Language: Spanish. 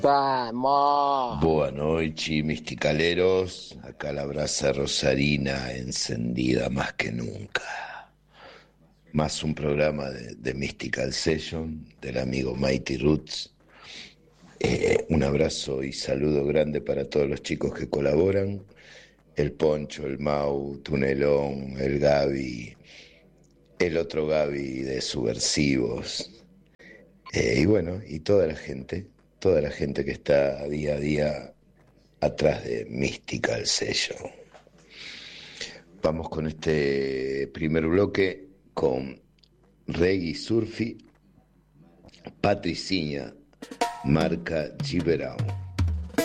Vamos. Boa noite, misticaleros. Acá la brasa rosarina encendida más que nunca. Más un programa de Mystical Session del amigo Mighty Roots. Un abrazo y saludo grande para todos los chicos que colaboran. El Poncho, el Mau, Tunelón, el Gaby, el otro Gaby de Subversivos. Y bueno, y toda la gente que está día a día atrás de Mystical Session. Vamos con este primer bloque con Reggae Surfi, Patricinha, marca Giberão.